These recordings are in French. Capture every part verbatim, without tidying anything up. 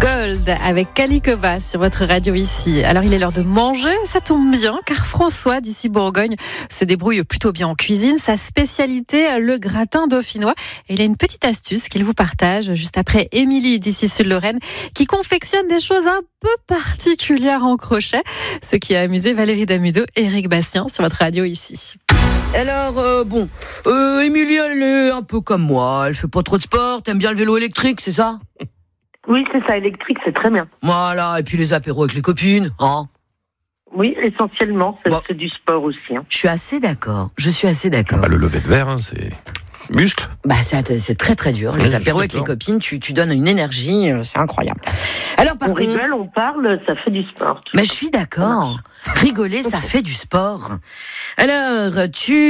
Gold avec Kalikova sur votre radio ici. Alors il est l'heure de manger, ça tombe bien car François d'ici Bourgogne se débrouille plutôt bien en cuisine. Sa spécialité, le gratin dauphinois. Et il a une petite astuce qu'il vous partage juste après Émilie d'ici Sud-Lorraine qui confectionne des choses un peu particulières en crochet. Ce qui a amusé Valérie Damudo et Eric Bastien sur votre radio ici. Alors, euh, bon, euh, Émilie, elle est un peu comme moi. Elle fait pas trop de sport, t'aimes bien le vélo électrique, c'est ça ? Oui, c'est ça, électrique, c'est très bien. Voilà, et puis les apéros avec les copines, hein ? Oui, essentiellement, c'est, bon. c'est du sport aussi. Hein. Je suis assez d'accord, je suis assez d'accord. Bah, le lever de verre, hein, c'est muscle. Bah, c'est, c'est très très dur. Les oui, apéros avec les copines, tu, tu donnes une énergie, c'est incroyable. Alors, par on contre, rigole, on parle, ça fait du sport. Mais je suis d'accord. Rigoler, ça fait du sport. Alors,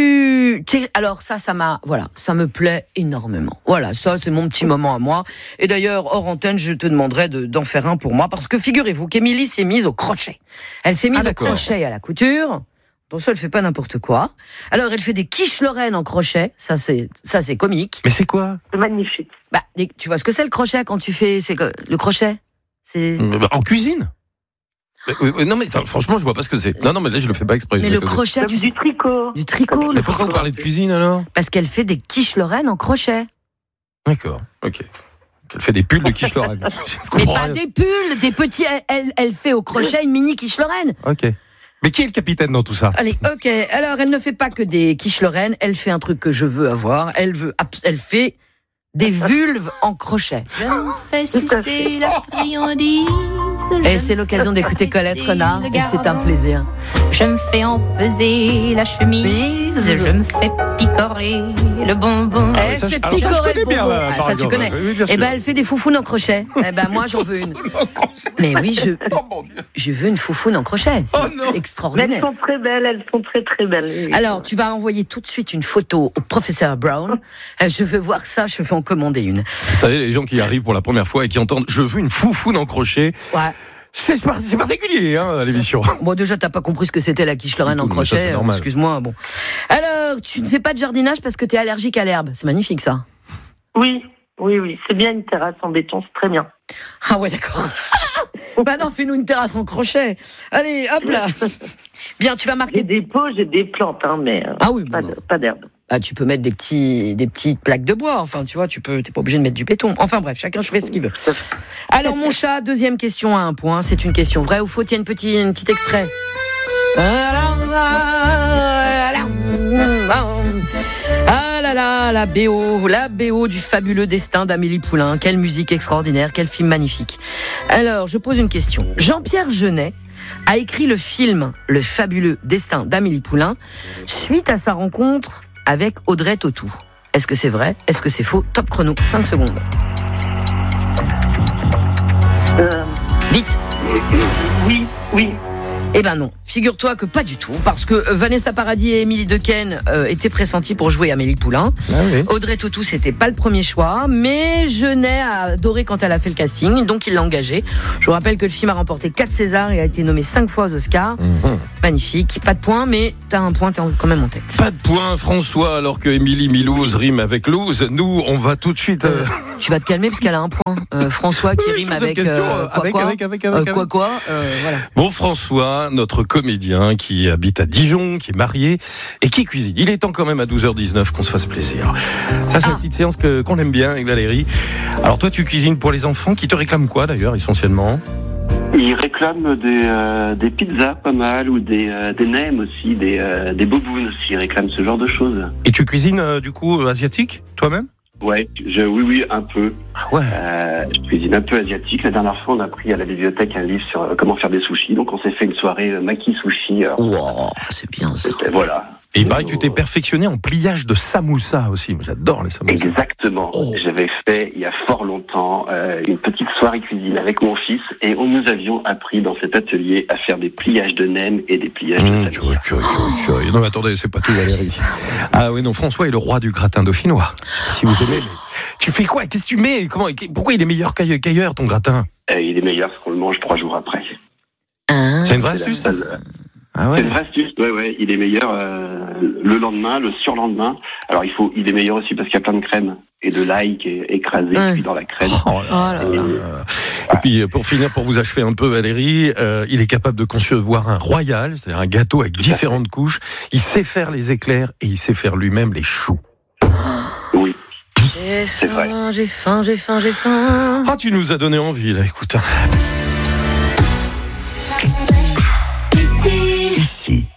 tu, t'es, alors ça, ça m'a, voilà, ça me plaît énormément. Voilà, ça, c'est mon petit moment à moi. Et d'ailleurs, hors antenne, je te demanderai de, d'en faire un pour moi, parce que figurez-vous qu'Émilie s'est mise au crochet. Elle s'est mise Ah, au crochet et à la couture. Donc ça, elle fait pas n'importe quoi. Alors, elle fait des quiches lorraines en crochet. Ça, c'est, ça, c'est comique. Mais c'est quoi ? C'est magnifique. Bah, des, tu vois ce que c'est le crochet quand tu fais, c'est que, le crochet? C'est. Bah, en cuisine. Mais, oui, non mais attends, franchement je vois pas ce que c'est. Non non mais là je le fais pas exprès. Mais le crochet, Comme tu du tricot. Du tricot. Mais pourquoi vous parlez de cuisine alors ? Parce qu'elle fait des quiches lorraines en crochet. D'accord, ok. Elle fait des pulls de quiche Lorraine. Mais pas des pulls, des petits. Elle, elle, elle fait au crochet une mini quiche lorraine. Ok. Mais qui est le capitaine dans tout ça ? Allez, ok. Alors elle ne fait pas que des quiches lorraines. Elle fait un truc que je veux avoir. Elle veut. Elle fait des vulves en crochet. Je me fais sucer la friandise. Et c'est l'occasion d'écouter Colette Renard, et c'est un plaisir. Je me fais empeser la chemise, je me fais picorer le bonbon. Elle se alors ça, je picorer connais le bien, bonbon. là, Ah, par ça tu exemple. connais. Oui, bien Et sûr. ben elle fait des foufounes en crochet. Eh ben moi j'en veux une. Mais oui, je, je veux une foufoune en crochet. C'est Oh non. Mais elles extraordinaire. sont très belles, elles sont très très belles. Alors, tu vas envoyer tout de suite une photo au professeur Brown. Euh, Je veux voir ça, je vais en commander une. Vous savez les gens qui arrivent pour la première fois et qui entendent je veux une foufoune en crochet. Ouais. C'est, c'est particulier hein, à l'émission. Bon, déjà, t'as pas compris ce que c'était la quiche lorraine Du en tout, mais ça, crochet. c'est normal. Excuse-moi, bon. Alors, tu ne fais pas de jardinage parce que t'es allergique à l'herbe. C'est magnifique, ça. Oui, oui, oui, c'est bien une terrasse en béton, c'est très bien. Ah ouais, d'accord. Bah non, fais-nous une terrasse en crochet. Allez, hop là. Bien, tu vas J'ai marquer. des pots, j'ai des plantes, hein, mais euh, Ah oui, pas, bon, de- pas d'herbe. ah, tu peux mettre des petits, des petites plaques de bois. Enfin, tu vois, tu peux, t'es pas obligé de mettre du béton. Enfin bref, chacun fait ce qu'il veut. Alors mon chat, deuxième question à un point. C'est une question vraie ou faux? Tiens, une petite, un petit extrait. Ah là là, la B O, la B O du fabuleux destin d'Amélie Poulain. Quelle musique extraordinaire, quel film magnifique. Alors, je pose une question. Jean-Pierre Jeunet a écrit le film Le fabuleux destin d'Amélie Poulain suite à sa rencontre avec Audrey Tautou. Est-ce que c'est vrai? Est-ce que c'est faux? Top chrono, cinq secondes. Euh, Vite. oui, oui. Eh ben non, figure-toi que pas du tout, parce que Vanessa Paradis et Émilie Dequesne euh, étaient pressenties pour jouer Amélie Poulain. Ah oui. Audrey Tautou, c'était pas le premier choix, mais Jeunet a adoré quand elle a fait le casting, donc il l'a engagée. Je vous rappelle que le film a remporté quatre Césars et a été nommé cinq fois aux Oscars. Mmh. Magnifique, pas de point, mais t'as un point, t'es en- quand même en tête. Pas de point François alors que Émilie Milouz rime avec Louz. Nous on va tout de suite. Euh... Tu vas te calmer parce qu'elle a un point. Euh, François qui Oui, rime sur cette avec, question, euh, euh, quoi, avec, quoi, avec, avec, Euh, avec, quoi avec. quoi, euh, voilà. Bon François, notre comédien qui habite à Dijon, qui est marié et qui cuisine. Il est temps quand même à douze heures dix-neuf qu'on se fasse plaisir. Ça c'est Ah. une petite séance que, qu'on aime bien avec Valérie. Alors toi tu cuisines pour les enfants qui te réclament quoi d'ailleurs essentiellement? Ils réclament des, euh, des pizzas pas mal ou des, euh, des nems aussi, des, euh, des bobounes aussi. Ils réclament ce genre de choses. Et tu cuisines euh, du coup euh, asiatique toi-même? Ouais, je, oui, oui, un peu. Ah ouais. Euh, je cuisine un peu asiatique. La dernière fois, on a pris à la bibliothèque un livre sur euh, comment faire des sushis. Donc, on s'est fait une soirée euh, maki sushi. Alors, Wow, c'est bien ça. c'était- voilà. Et il paraît que tu t'es perfectionné en pliage de samoussa aussi. Moi, j'adore les samoussas. Exactement. Oh. J'avais fait, il y a fort longtemps, euh, une petite soirée cuisine avec mon fils et on nous avions appris dans cet atelier à faire des pliages de nems et des pliages Mmh, de tu samoussa. vois, tu vois, tu vois, tu vois. Non mais attendez, c'est pas tout Valérie. Ah oui non, François est le roi du gratin dauphinois. Si vous aimez. mais- Tu fais quoi? Qu'est-ce que tu mets? Comment? Pourquoi il est meilleur qu'aille- qu'ailleurs ton gratin? Euh, il est meilleur parce qu'on le mange trois jours après. Hein? C'est une vraie C'est la- astuce ça? Ah C'est ouais. une vraie astuce, ouais, ouais. Il est meilleur euh, le lendemain, le surlendemain. Alors il faut, il est meilleur aussi parce qu'il y a plein de crème et de l'ail qui est écrasé Ouais. cuit dans la crème. Oh là Oh là là. là. Et puis, pour finir, pour vous achever un peu, Valérie, euh, il est capable de concevoir un royal, c'est-à-dire un gâteau avec différentes couches. Il sait faire les éclairs et il sait faire lui-même les choux. Oui. J'ai C'est vrai. faim, j'ai faim, j'ai faim, j'ai faim. Ah, tu nous as donné envie, là, écoute. Ici,